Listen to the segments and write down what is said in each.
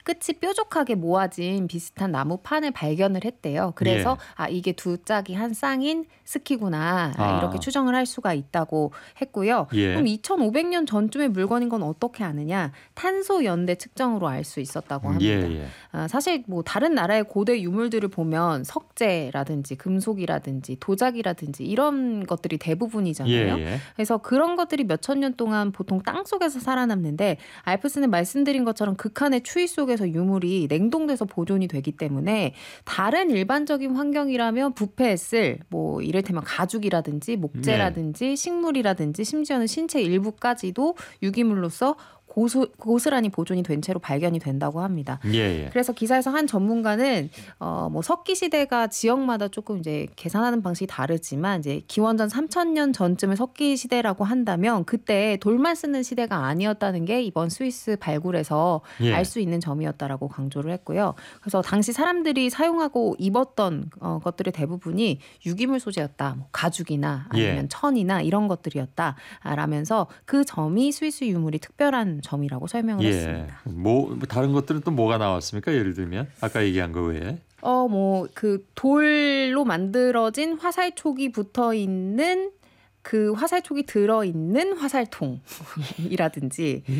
끝이 뾰족하게 모아진 비슷한 나무 판을 발견을 했대요. 그래서 이게 두 짝이 한 쌍인 스키구나 이렇게 추정을 할 수가 있다고 했고요. 그럼 2500년 전쯤의 물건인 건 어떻게 아느냐? 탄소 연대 측정으로 알 수 있었다고 합니다. 사실 뭐 다른 나라의 고대 유물들을 보면 석재라든지 금속이라든지 도자기라든지 이런 것들이 대부분이잖아요. 그래서 그런 것들이 몇천 년 동안 보통 땅 속에서 살아남는데 알프스는 말씀드린 것처럼 극한의 추위 속에서 유물이 냉동돼서 보존이 되기 때문에 다른 일반적인 환경이라면 부패했을 뭐 이를테면 가죽이라든지 목재라든지 식물이라든지 심지어는 신체 일부까지도 유기물로서 고스란히 보존이 된 채로 발견이 된다고 합니다. 그래서 기사에서 한 전문가는 뭐 석기 시대가 지역마다 조금 이제 계산하는 방식이 다르지만 이제 기원전 3000년 전쯤의 석기 시대라고 한다면 그때 돌만 쓰는 시대가 아니었다는 게 이번 스위스 발굴에서 알 수 있는 점이었다라고 강조를 했고요. 그래서 당시 사람들이 사용하고 입었던 것들의 대부분이 유기물 소재였다. 뭐 가죽이나 아니면 천이나 이런 것들이었다라면서 그 점이 스위스 유물이 특별한 점이라고 설명을 했습니다. 뭐 다른 것들은 또 뭐가 나왔습니까? 예를 들면 아까 얘기한 거 외에 뭐 그 돌로 만들어진 화살촉이 붙어 있는 그 화살촉이 들어있는 화살통이라든지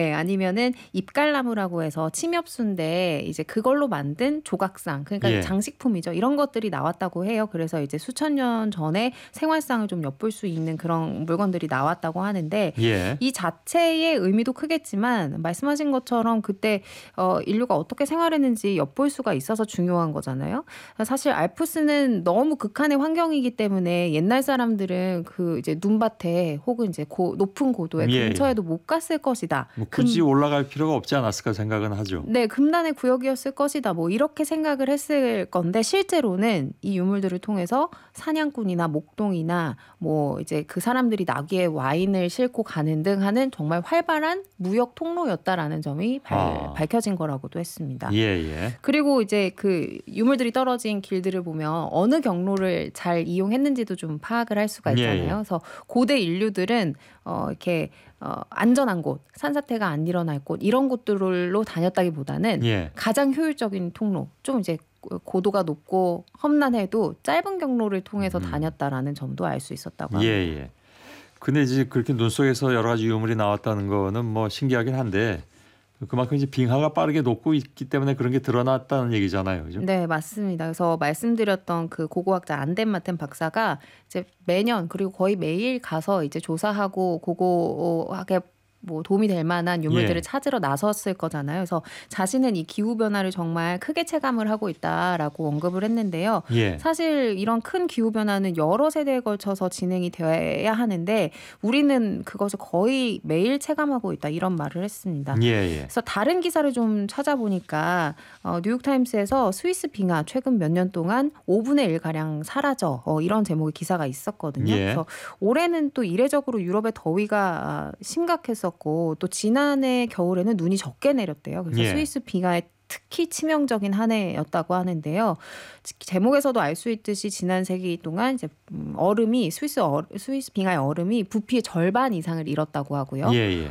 아니면은 입갈나무라고 해서 침엽수인데 이제 그걸로 만든 조각상 그러니까 장식품이죠. 이런 것들이 나왔다고 해요. 그래서 이제 수천 년 전에 생활상을 좀 엿볼 수 있는 그런 물건들이 나왔다고 하는데 이 자체의 의미도 크겠지만 말씀하신 것처럼 그때 인류가 어떻게 생활했는지 엿볼 수가 있어서 중요한 거잖아요. 사실 알프스는 너무 극한의 환경이기 때문에 옛날 사람들은 그 이제 눈밭에 혹은 이제 높은 고도에 근처에도 못 갔을 것이다. 뭐 굳이 올라갈 필요가 없지 않았을까 생각은 하죠. 네, 금단의 구역이었을 것이다. 뭐 이렇게 생각을 했을 건데 실제로는 이 유물들을 통해서 사냥꾼이나 목동이나 뭐 이제 그 사람들이 나귀에 와인을 싣고 가는 등 하는 정말 활발한 무역 통로였다라는 점이 밝혀진 거라고도 했습니다. 그리고 이제 그 유물들이 떨어진 길들을 보면 어느 경로를 잘 이용했는지도 좀 파악을 할 수가 있잖아요. 그래서 고대 인류들은 이렇게 안전한 곳, 산사태가 안 일어날 곳 이런 곳들로 다녔다기보다는 가장 효율적인 통로, 좀 이제 고도가 높고 험난해도 짧은 경로를 통해서 다녔다라는 점도 알 수 있었다고 합니다. 근데 이제 그렇게 눈 속에서 여러 가지 유물이 나왔다는 거는 뭐 신기하긴 한데 그만큼 이제 빙하가 빠르게 녹고 있기 때문에 그런 게 드러났다는 얘기잖아요. 그죠? 네, 맞습니다. 그래서 말씀드렸던 그 고고학자 안덴마텐 박사가 이제 매년 그리고 거의 매일 가서 이제 조사하고 고고하게 뭐 도움이 될 만한 유물들을 찾으러 나섰을 거잖아요. 그래서 자신은 이 기후 변화를 정말 크게 체감을 하고 있다라고 언급을 했는데요. 사실 이런 큰 기후 변화는 여러 세대에 걸쳐서 진행이 되어야 하는데 우리는 그것을 거의 매일 체감하고 있다 이런 말을 했습니다. 그래서 다른 기사를 좀 찾아보니까 뉴욕타임스에서 스위스 빙하 최근 몇 년 동안 5분의 1 가량 사라져 이런 제목의 기사가 있었거든요. 그래서 올해는 또 이례적으로 유럽의 더위가 심각해서 또 지난해 겨울에는 눈이 적게 내렸대요. 그래서 스위스 빙하에 특히 치명적인 한 해였다고 하는데요. 제목에서도 알 수 있듯이 지난 세기 동안 이제 얼음이 스위스 빙하의 얼음이 부피의 절반 이상을 잃었다고 하고요.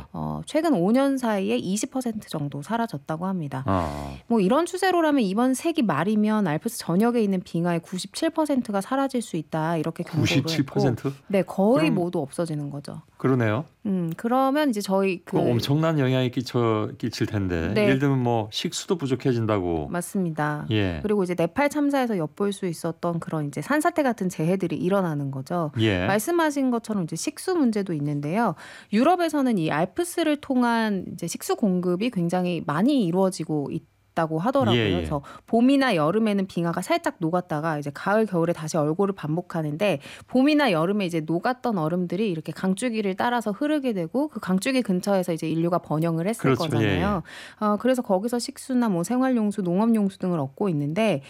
최근 5년 사이에 20% 정도 사라졌다고 합니다. 뭐 이런 추세로라면 이번 세기 말이면 알프스 전역에 있는 빙하의 97%가 사라질 수 있다 이렇게 경고를 97%? 했고, 네 거의 모두 없어지는 거죠. 그러네요. 그러면 이제 저희 엄청난 영향이 끼칠 텐데 예를 들면 뭐 식수도 부족해진다고. 맞습니다. 그리고 이제 네팔 참사에서 엿볼 수 있었던 그런 이제 산사태 같은 재해들이 일어나는 거죠. 말씀하신 것처럼 이제 식수 문제도 있는데요. 유럽에서는 이 알프스를 통한 이제 식수 공급이 굉장히 많이 이루어지고 있다고 하더라고요. 그래서 봄이나 여름에는 빙하가 살짝 녹았다가 이제 가을 겨울에 다시 얼고를 반복하는데 봄이나 여름에 이제 녹았던 얼음들이 이렇게 강줄기를 따라서 흐르게 되고 그 강줄기 근처에서 이제 인류가 번영을 했을 거잖아요. 그래서 거기서 식수나 뭐 생활용수, 농업용수 등을 얻고 있는데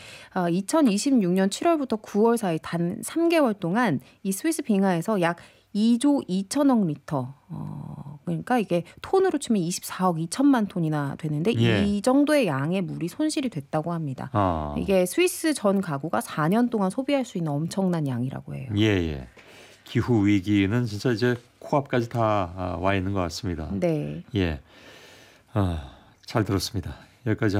2026년 7월부터 9월 사이 단 3개월 동안 이 스위스 빙하에서 약 2조 2천억 리터 그러니까 이게 톤으로 치면 24억 2천만 톤이나 되는데 이 정도의 양의 물이 손실이 됐다고 합니다. 이게 스위스 전 가구가 4년 동안 소비할 수 있는 엄청난 양이라고 해요. 기후 위기는 진짜 이제 코앞까지 다 와 있는 것 같습니다. 네. 잘 들었습니다. 여기까지